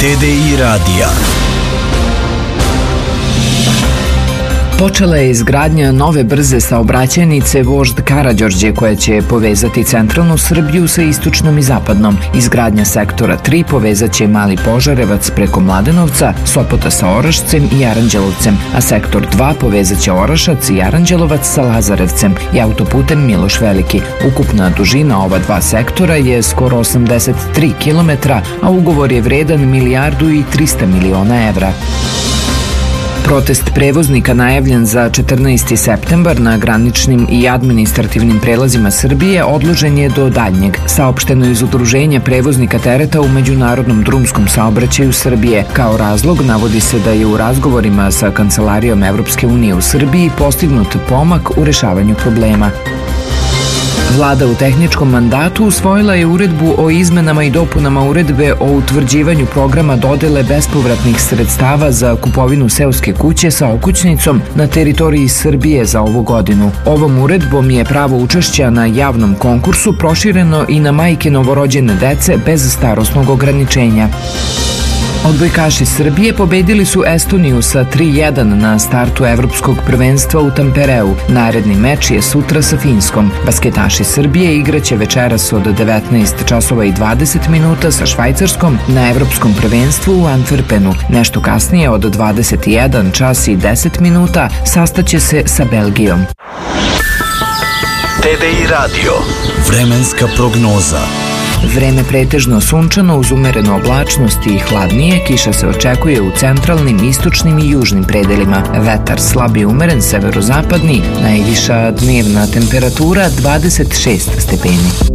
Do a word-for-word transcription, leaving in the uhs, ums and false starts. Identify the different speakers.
Speaker 1: T D I radija. Počela je izgradnja nove brze saobraćajnice Vožd Karađorđe koja će povezati centralnu Srbiju sa istočnom i zapadnom. Izgradnja sektora tri povezaće Mali Požarevac preko Mladenovca, Sopota sa Orašcem i Aranđelovcem, a sektor dva povezaće Orašac i Aranđelovac sa Lazarevcem i autoputem Miloš Veliki. Ukupna dužina ova dva sektora je skoro osamdeset tri kilometra, a ugovor je vredan milijardu i trista miliona evra. Protest prevoznika najavljen za četrnaesti septembar na graničnim i administrativnim prelazima Srbije odložen je do daljnjeg, saopšteno iz Udruženja prevoznika tereta u međunarodnom drumskom saobraćaju Srbije. Kao razlog navodi se da je u razgovorima sa Kancelarijom Evropske unije u Srbiji postignut pomak u rešavanju problema. Vlada u tehničkom mandatu usvojila je uredbu o izmenama i dopunama uredbe o utvrđivanju programa dodele bespovratnih sredstava za kupovinu seoske kuće sa okućnicom na teritoriji Srbije za ovu godinu. Ovom uredbom je pravo učešća na javnom konkursu prošireno i na majke novorođene dece bez starosnog ograničenja. Odbojkaši Srbije pobedili su Estoniju sa tri jedan na startu evropskog prvenstva u Tampereu. Naredni meč je sutra sa Finskom. Basketaši Srbije igraće večeras od devetnaest časova i dvadeset minuta sa Švajcarskom na evropskom prvenstvu u Antwerpenu. Nešto kasnije od dvadeset jedan čas i deset minuta sastaće se sa Belgijom.
Speaker 2: T D I radio. Vremenska prognoza.
Speaker 1: Vreme pretežno sunčano uz umerenu oblačnost i hladnije, kiša se očekuje u centralnim, istočnim i južnim predelima. Vetar slab i umeren severozapadni, najviša dnevna temperatura dvadeset šest stepeni.